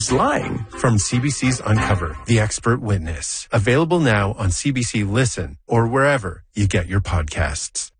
Lying from CBC's Uncover, The Expert Witness. Available now on CBC Listen or wherever you get your podcasts.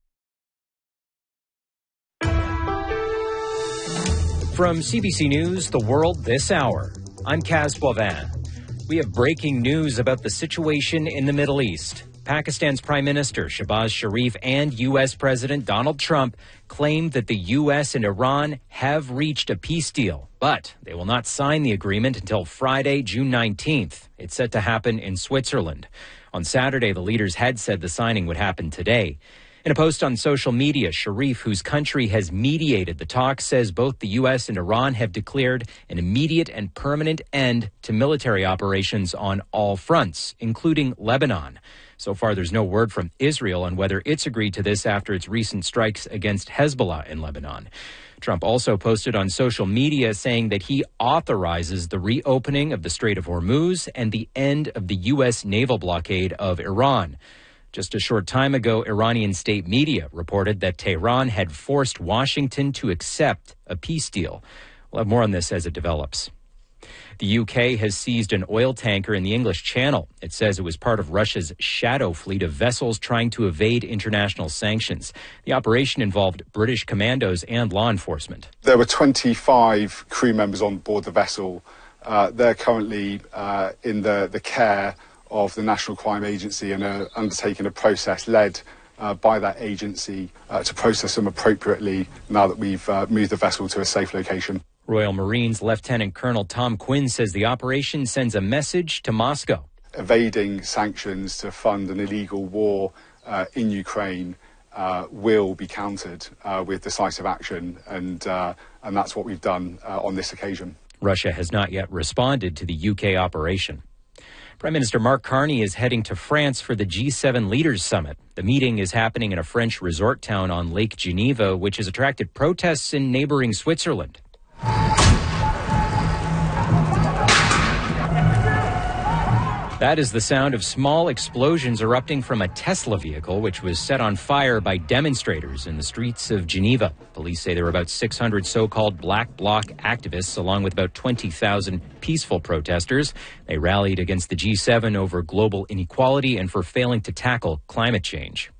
From CBC News, The World This Hour, I'm Kaz Boivin. We have breaking news about the situation in the Middle East. Pakistan's Prime Minister Shehbaz Sharif and U.S. President Donald Trump claimed that the U.S. and Iran have reached a peace deal, but they will not sign the agreement until Friday, June 19th. It's set to happen in Switzerland. On Saturday, the leaders had said the signing would happen today. In a post on social media, Sharif, whose country has mediated the talks, says both the U.S. and Iran have declared an immediate and permanent end to military operations on all fronts, including Lebanon. So far, there's no word from Israel on whether it's agreed to this after its recent strikes against Hezbollah in Lebanon. Trump also posted on social media saying that he authorizes the reopening of the Strait of Hormuz and the end of the U.S. naval blockade of Iran. Just a short time ago, Iranian state media reported that Tehran had forced Washington to accept a peace deal. We'll have more on this as it develops. The UK has seized an oil tanker in the English Channel. It says it was part of Russia's shadow fleet of vessels trying to evade international sanctions. The operation involved British commandos and law enforcement. There were 25 crew members on board the vessel. They're currently in the care of the National Crime Agency and are undertaking a process led by that agency to process them appropriately now that we've moved the vessel to a safe location. Royal Marines Lieutenant Colonel Tom Quinn says the operation sends a message to Moscow. Evading sanctions to fund an illegal war in Ukraine will be countered with decisive action, and that's what we've done on this occasion. Russia has not yet responded to the UK operation. Prime Minister Mark Carney is heading to France for the G7 Leaders Summit. The meeting is happening in a French resort town on Lake Geneva, which has attracted protests in neighboring Switzerland. That is the sound of small explosions erupting from a Tesla vehicle, which was set on fire by demonstrators in the streets of Geneva. Police say there were about 600 so-called Black Bloc activists, along with about 20,000 peaceful protesters. They rallied against the G7 over global inequality and for failing to tackle climate change.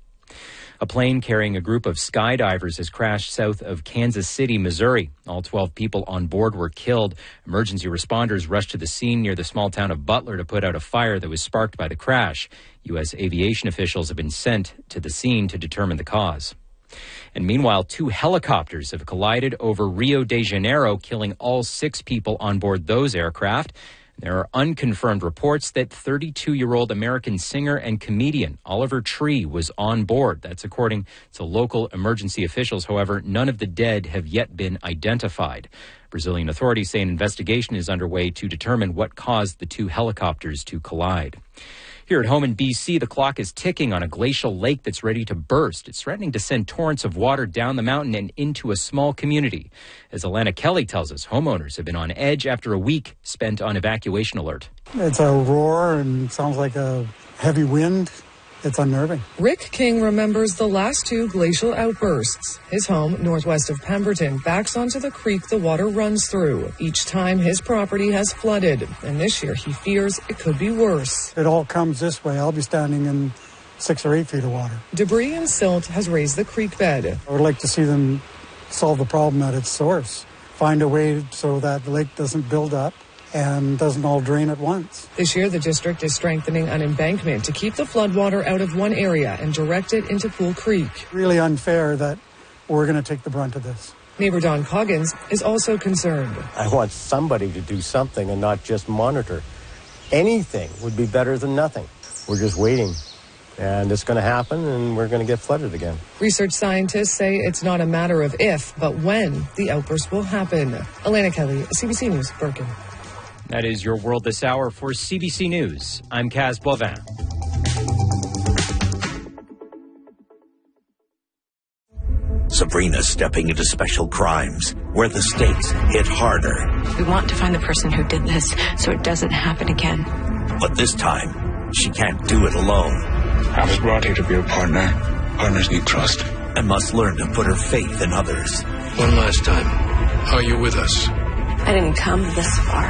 A plane carrying a group of skydivers has crashed south of Kansas City, Missouri. All 12 people on board were killed. Emergency responders rushed to the scene near the small town of Butler to put out a fire that was sparked by the crash. U.S. aviation officials have been sent to the scene to determine the cause. And meanwhile, 2 helicopters have collided over Rio de Janeiro, killing all 6 people on board those aircraft. There are unconfirmed reports that 32-year-old American singer and comedian Oliver Tree was on board. That's according to local emergency officials. However, none of the dead have yet been identified. Brazilian authorities say an investigation is underway to determine what caused the 2 helicopters to collide. Here at home in BC, the clock is ticking on a glacial lake that's ready to burst. It's threatening to send torrents of water down the mountain and into a small community. As Alana Kelly tells us, homeowners have been on edge after a week spent on evacuation alert. It's a roar and sounds like a heavy wind. It's unnerving. Rick King remembers the last 2 glacial outbursts. His home, northwest of Pemberton, backs onto the creek the water runs through. Each time his property has flooded, and this year he fears it could be worse. It all comes this way. I'll be standing in 6 or 8 feet of water. Debris and silt has raised the creek bed. I would like to see them solve the problem at its source. Find a way so that the lake doesn't build up and doesn't all drain at once. This year, the district is strengthening an embankment to keep the floodwater out of one area and direct it into Pool Creek. Really unfair that we're going to take the brunt of this. Neighbor Don Coggins is also concerned. I want somebody to do something and not just monitor. Anything would be better than nothing. We're just waiting. And it's going to happen, and we're going to get flooded again. Research scientists say it's not a matter of if, but when the outburst will happen. Alana Kelly, CBC News, Birkin. That is your World This Hour for CBC News. I'm Kaz Boivin. Sabrina stepping into special crimes, where the stakes hit harder. We want to find the person who did this so it doesn't happen again. But this time, she can't do it alone. I was brought here to be a partner. Partners need trust. And must learn to put her faith in others. One last time, are you with us? I didn't come this far